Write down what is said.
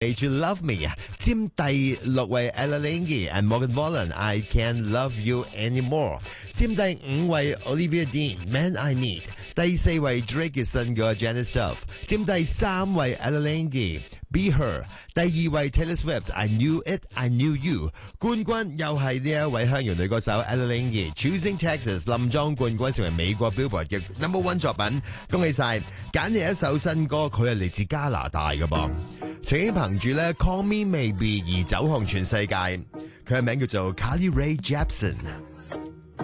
To Love Me 佔第6位 Ella Lange and Morgan Wallen I Can't Love You Anymore 佔第5位 Olivia Dean Man I Need 第4位 Drake 嘅新歌 Janet Stuff 佔第3位 Ella Lange Be Her 第2位 Taylor Swift I Knew It I Knew You 冠軍又係呢一位香港女歌手 Ella Lange Choosing Texas 冧莊冠軍成為美國 Billboard 嘅 No.1 作品，恭喜晒！揀嚟一首新歌，佢係嚟自加拿大嘅噃。曾經憑住咧 Call Me Maybe 而走紅全世界，佢嘅名叫做 Carly Rae Jepsen。